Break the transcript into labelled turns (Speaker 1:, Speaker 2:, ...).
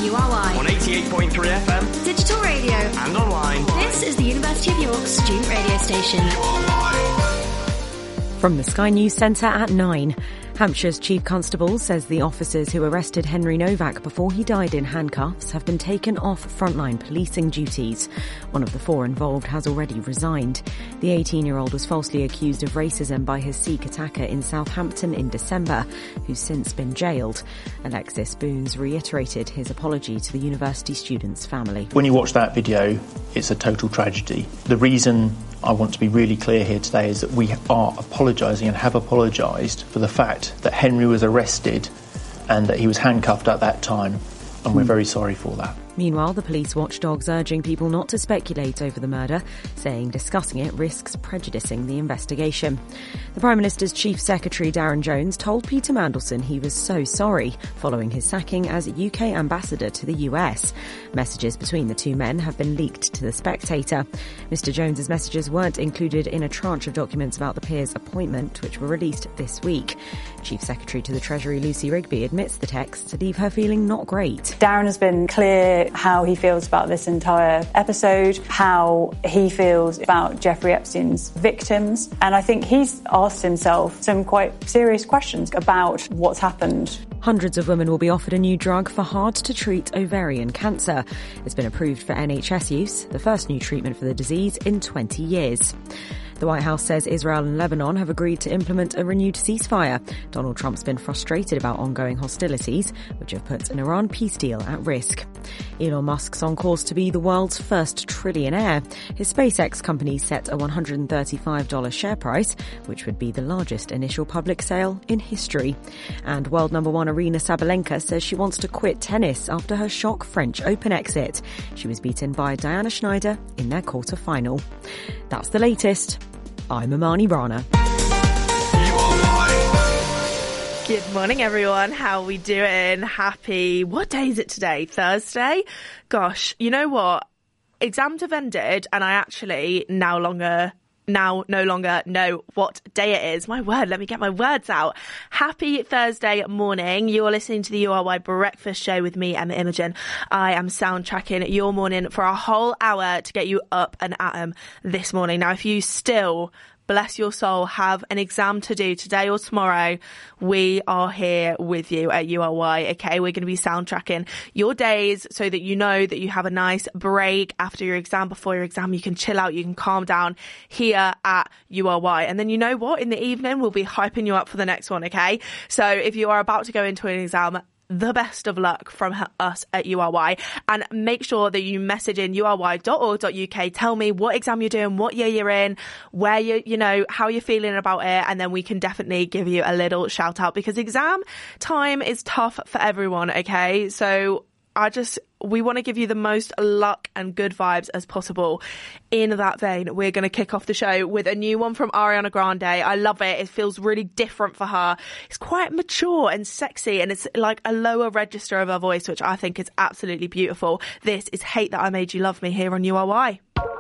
Speaker 1: URY.
Speaker 2: On 88.3 FM.
Speaker 1: Digital radio.
Speaker 2: And online.
Speaker 1: This is the University of York student radio station.
Speaker 3: From the Sky News Centre at 9. Hampshire's Chief Constable says the officers who arrested Henry Novak before he died in handcuffs have been taken off frontline policing duties. One of the 4 involved has already resigned. The 18-year-old was falsely accused of racism by his Sikh attacker in Southampton in December, who's since been jailed. Alexis Boons reiterated his apology to the university student's family.
Speaker 4: When you watch that video, it's a total tragedy. The reason I want to be really clear here today is that we are apologising and have apologised for the fact that Henry was arrested and that he was handcuffed at that time, and we're very sorry for that.
Speaker 3: Meanwhile, the police watchdog's urging people not to speculate over the murder, saying discussing it risks prejudicing the investigation. The Prime Minister's Chief Secretary, Darren Jones, told Peter Mandelson he was so sorry following his sacking as UK ambassador to the US. Messages between the two men have been leaked to The Spectator. Mr Jones's messages weren't included in a tranche of documents about the peer's appointment, which were released this week. Chief Secretary to the Treasury, Lucy Rigby, admits the texts leave her feeling not great.
Speaker 5: Darren has been clear how he feels about this entire episode, how he feels about Jeffrey Epstein's victims, and I think he's asked himself some quite serious questions about what's happened.
Speaker 3: Hundreds of women will be offered a new drug for hard-to-treat ovarian cancer. It's been approved for NHS use, the first new treatment for the disease in 20 years. The White House says Israel and Lebanon have agreed to implement a renewed ceasefire. Donald Trump's been frustrated about ongoing hostilities, which have put an Iran peace deal at risk. Elon Musk's on course to be the world's first trillionaire. His SpaceX company set a $135 share price, which would be the largest initial public sale in history. And world number 1 Aryna Sabalenka says she wants to quit tennis after her shock French Open exit. She was beaten by Diana Schneider in their quarter-final. That's the latest. I'm Amani Rana.
Speaker 6: Good morning, everyone. How are we doing? What day is it today? Thursday? Gosh, you know what? Exams have ended and I actually no longer know what day it is. My word, let me get my words out. Happy Thursday morning. You're listening to the URY Breakfast Show with me, Emma Imogen. I am soundtracking your morning for a whole hour to get you up and at 'em this morning. Now, if you still, bless your soul, have an exam to do today or tomorrow, we are here with you at URY, okay? We're going to be soundtracking your days so that you know that you have a nice break after your exam, before your exam. You can chill out, you can calm down here at URY. And then you know what? In the evening, we'll be hyping you up for the next one, okay? So if you are about to go into an exam, the best of luck from us at URY, and make sure that you message in ury.org.uk. Tell me what exam you're doing, what year you're in, where you know, how you're feeling about it, and then we can definitely give you a little shout out, because exam time is tough for everyone, okay? So we want to give you the most luck and good vibes as possible. In that vein, we're going to kick off the show with a new one from Ariana Grande. I love it. It feels really different for her. It's quite mature and sexy, and it's like a lower register of her voice, which I think is absolutely beautiful. This is Hate That I Made You Love Me here on URY.